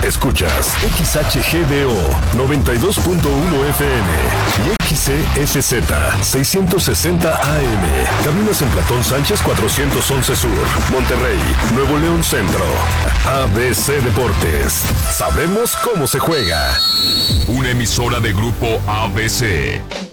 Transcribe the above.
Escuchas XHGDO 92.1 FM y XCSZ 660 AM. Caminos en Platón Sánchez 411 Sur, Monterrey, Nuevo León Centro. ABC Deportes. Sabemos cómo se juega. Una emisora de Grupo ABC.